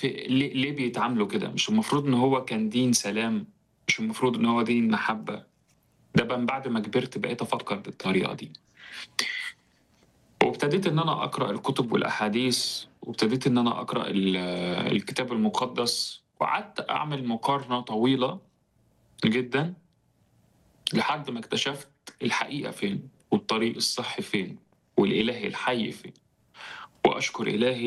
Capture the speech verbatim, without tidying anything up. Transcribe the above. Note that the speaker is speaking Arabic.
في ليه ليه بيتعاملوا كده؟ مش المفروض إن هو كان دين سلام، مش المفروض إن هو دين محبة؟ ده بقى من بعد ما كبرت بقيت أفكّر بالطريقة دي. وابتديت إن أنا أقرأ الكتب والأحاديث، وابتديت إن أنا أقرأ ال الكتاب المقدّس، وقعدت أعمل مقارنة طويلة جدًا، لحد ما اكتشفت الحقيقة فين، والطريق الصح فين، والإله الحي فين، وأشكر إلهي